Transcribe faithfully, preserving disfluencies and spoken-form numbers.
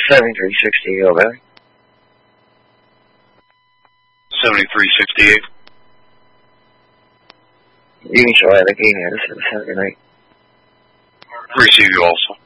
seventy-three sixty, go back. seventy-three sixty-eight. You can show that again, yeah, this is Saturday night. Receive you also.